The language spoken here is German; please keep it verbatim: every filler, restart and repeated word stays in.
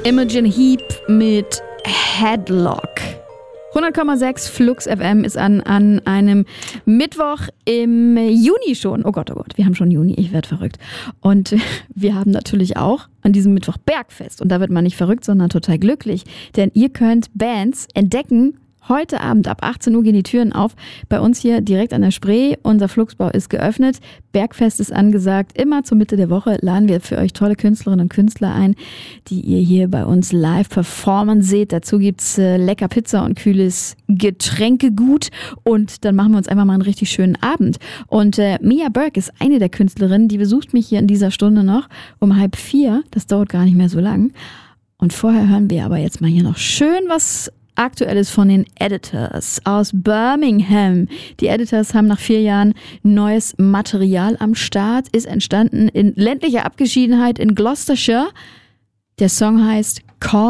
Imogen Heap mit Headlock. hundert Komma sechs Flux F M ist an, an einem Mittwoch im Juni schon. Oh Gott, oh Gott, wir haben schon Juni, ich werde verrückt. Und wir haben natürlich auch an diesem Mittwoch Bergfest. Und da wird man nicht verrückt, sondern total glücklich. Denn ihr könnt Bands entdecken. Heute Abend ab achtzehn Uhr gehen die Türen auf. Bei uns hier direkt an der Spree. Unser Fluxbau ist geöffnet. Bergfest ist angesagt. Immer zur Mitte der Woche laden wir für euch tolle Künstlerinnen und Künstler ein, die ihr hier bei uns live performen seht. Dazu gibt's äh, lecker Pizza und kühles Getränkegut. Und dann machen wir uns einfach mal einen richtig schönen Abend. Und äh, Mia Burke ist eine der Künstlerinnen, die besucht mich hier in dieser Stunde noch um halb vier. Das dauert gar nicht mehr so lang. Und vorher hören wir aber jetzt mal hier noch schön was Aktuelles von den Editors aus Birmingham. Die Editors haben nach vier Jahren neues Material am Start, ist entstanden in ländlicher Abgeschiedenheit in Gloucestershire. Der Song heißt Call